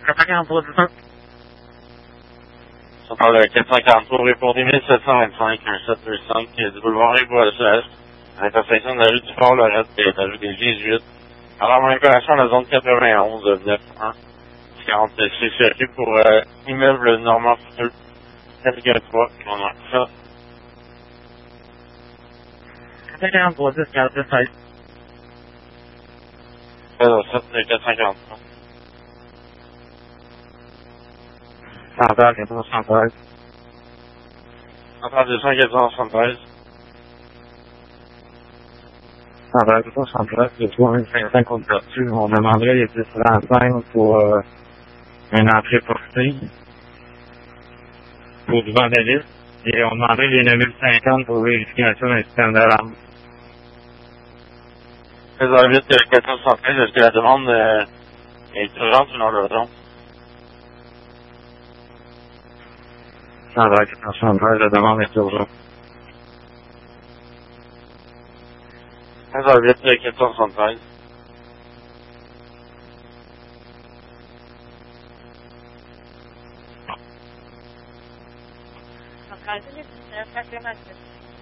443. On parle de 443 rue pour 1725, 1725, du boulevard Rive-Bois-Est, à l'intersection de la rue du Fort-Lorette et de la rue des Jésuites. Alors, mon information, la zone 91, 91, 46, c'est pour immeuble Normand Futeux, 443, on a ça. 443, 10, 46. Ça, c'est 443. Central, 473. Central 273. Central, 473, le 3500 qu'on perçu. On demanderait les 1035 pour une entrée portée pour du vandalisme. Et on demanderait les 9050 pour vérification d'un système d'alarme. 16h08, 473, est-ce que la demande est urgente ou non urgente? Central, 473, la demande est urgente. 16h08, 473. Central 19, 4